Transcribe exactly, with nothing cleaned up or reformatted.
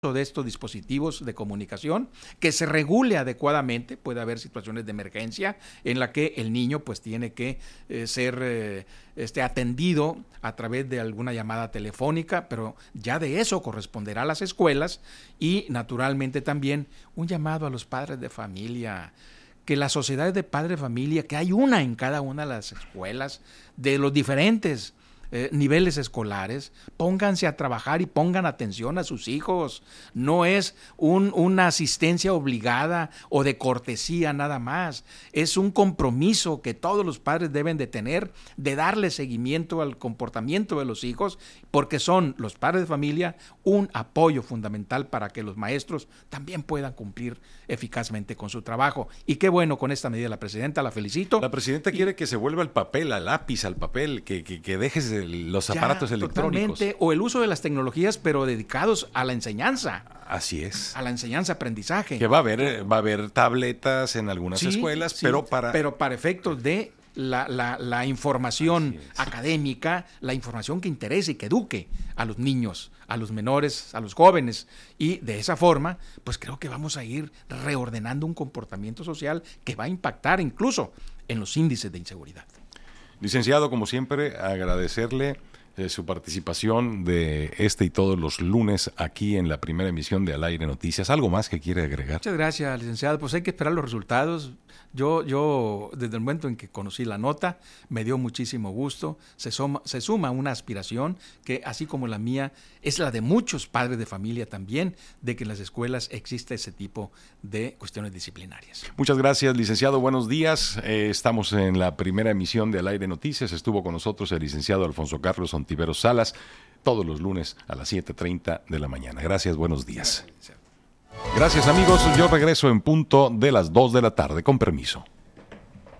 de estos dispositivos de comunicación, que se regule adecuadamente. Puede haber situaciones de emergencia en la que el niño pues tiene que eh, ser eh, este, atendido a través de alguna llamada telefónica, pero ya de eso corresponderá a las escuelas y naturalmente también un llamado a los padres de familia, que las sociedades de padres de familia, que hay una en cada una de las escuelas de los diferentes Eh, niveles escolares, pónganse a trabajar y pongan atención a sus hijos. No es un, una asistencia obligada o de cortesía nada más, es un compromiso que todos los padres deben de tener, de darle seguimiento al comportamiento de los hijos, porque son los padres de familia un apoyo fundamental para que los maestros también puedan cumplir eficazmente con su trabajo. Y qué bueno con esta medida la presidenta, la felicito. La presidenta y, quiere que se vuelva el papel, al lápiz, al papel, que, que, que dejes de los aparatos ya, electrónicos. Totalmente, o el uso de las tecnologías, pero dedicados a la enseñanza. Así es. A la enseñanza-aprendizaje. Que va a haber, va a haber tabletas en algunas sí, escuelas, sí, pero para... Pero para efectos de la, la, la información académica, la información que interese y que eduque a los niños, a los menores, a los jóvenes. Y de esa forma, pues creo que vamos a ir reordenando un comportamiento social que va a impactar incluso en los índices de inseguridad. Licenciado, como siempre, agradecerle eh, su participación de este y todos los lunes aquí en la primera emisión de Al Aire Noticias. ¿Algo más que quiere agregar? Muchas gracias, licenciado. Pues hay que esperar los resultados. Yo, yo desde el momento en que conocí la nota, me dio muchísimo gusto. Se suma, se suma una aspiración que, así como la mía, es la de muchos padres de familia también, de que en las escuelas exista ese tipo de cuestiones disciplinarias. Muchas gracias, licenciado. Buenos días. Eh, estamos en la primera emisión de Al Aire Noticias. Estuvo con nosotros el licenciado Alfonso Carlos Ontiveros Salas, todos los lunes a las siete treinta de la mañana. Gracias, buenos días. Gracias, amigos. Yo regreso en punto de las dos de la tarde. Con permiso.